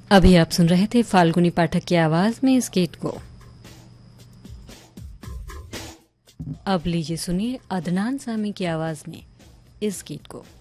अभी आप सुन रहे थे फाल्गुनी पाठक की आवाज में इस गीत को। अब लीजिए सुनिए अदनान सामी की आवाज में इस गीत को।